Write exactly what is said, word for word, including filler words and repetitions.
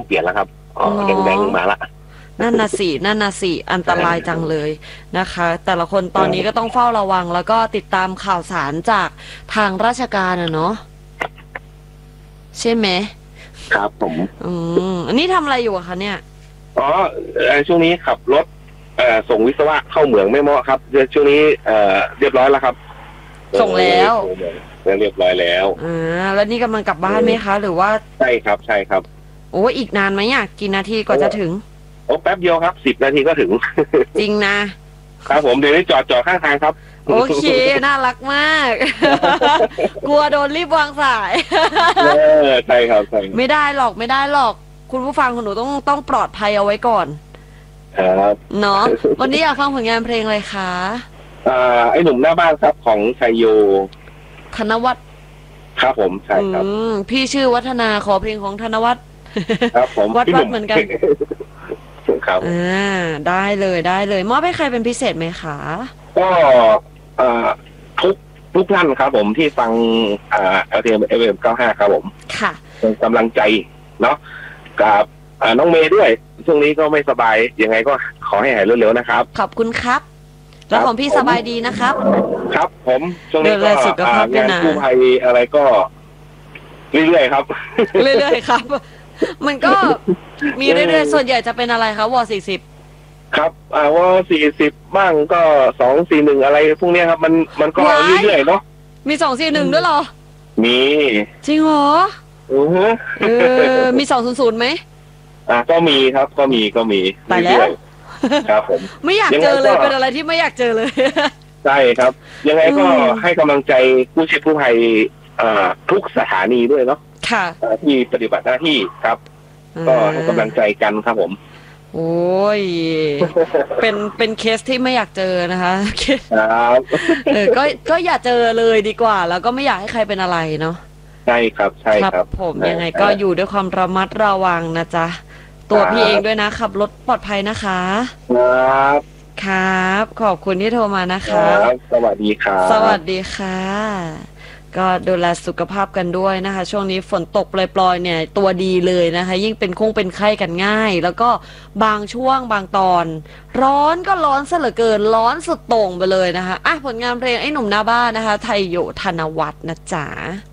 เปลี่ยนแล้วครับอ๋อแดงๆมาละนั่นน่ะสินั่นน่ะสิอันตรายจังเลยนะคะ แต่ละคนตอนนี้ก็ต้องเฝ้าระวัง แล้วก็ติดตามข่าวสารจากทางราชการอะเนาะใช่ไหมครับผมอืมอันนี้ทำอะไรอยู่อะคะเนี่ยอ๋อช่วงนี้ขับรถเอ่อส่งวิศวะเข้าเหมืองไม่เหมาะครับช่วงนี้เอ่อเรียบร้อยแล้วครับส่งแล้วเรียบร้อยแล้วอ่าแล้วนี่กำลังกลับบ้านไหมคะหรือว่าใช่ครับใช่ครับโอ้อีกนานไหมอ่ะกี่นาทีกว่าจะถึงโอ้แป๊บเดียวครับสิบนาทีก็ถึงจริงนะครับผมเดี๋ยวนี้จอดจอดข้างทางครับโอเคน่ารักมากกลัวโดนรีบวางสายเออใช่ครับใช่ไม่ได้หรอกไม่ได้หรอกคุณผู้ฟังคุณหนูต้องต้องปลอดภัยเอาไว้ก่อนครับเนาะวันนี้อยากฟังผลงานเพลงอะไรคะอ่าไอ้หนุ่มหน้าบ้านครับของชัยโยธนวัฒน์ครับผมใช่ครับพี่ชื่อวัฒนาขอเพลงของธนวัฒน์ครับผมวัดวัดเหมือนกันครับอ่าได้เลยได้เลยมอบให้ใครเป็นพิเศษไหมคะก็อ่าทุกทุกท่านครับผมที่ฟังอ่า แอล ที เอ็ม เอฟ เอ็ม เก้าสิบห้าครับผมค่ะเป็นกำลังใจเนาะกับน้องเมย์ด้วยช่วงนี้ก็ไม่สบายยังไงก็ขอให้หายเร็วๆนะครับขอบคุณครับแล้วของพี่สบายดีนะครับครับผมช่วงนี้ก็งานกู้ภัยอะไรก็เรื่อยๆครับเรื่อยๆครับมันก็มีเรื่อยๆส่วนใหญ่จะเป็นอะไรครับวอสี่สิบครับอ่าวอสี่สิบบ้างก็สองสี่หนึ่งอะไรพวกนี้ครับมันมันก็เรื่อยๆเนาะมีสองสี่หนึ่งด้วยเหรอมีจริงเหรออือฮะเออมีสองศูนย์ศูนย์ไหมอ่าก็มีครับก็มีก็มีไปแล้วครับผมไม่อยากเจอเลยเป็นอะไรที่ไม่อยากเจอเลยใช่ครับยังไงก็ให้กำลังใจผู้ชีพผู้ภัยทุกสถานีด้วยเนาะค่ะที่ปฏิบัติหน้าที่ครับก็ให้กำลังใจกันครับผมโอ้ยเป็นเป็นเคสที่ไม่อยากเจอนะคะครับเออก็ก็อย่าเจอเลยดีกว่าแล้วก็ไม่อยากให้ใครเป็นอะไรเนาะใช่ครับใช่ครับผมยังไงก็อยู่ด้วยความระมัดระวังนะจ๊ะตัวพี่เองด้วยนะขับรถปลอดภัยนะคะครับครับขอบคุณที่โทรมานะคะสวัสดีครับสวัสดีค่ะก็ดูแลสุขภาพกันด้วยนะคะช่วงนี้ฝนตกปล่อยๆเนี่ยตัวดีเลยนะคะยิ่งเป็นคงเป็นไข้กันง่ายแล้วก็บางช่วงบางตอนร้อนก็ร้อนซะเหลือเกินร้อนสุดโต่งไปเลยนะคะอ่ะผลงานเพลงไอ้หนุ่มหน้าบ้านนะคะไทยโยธนวัฒน์นะจ๊ะ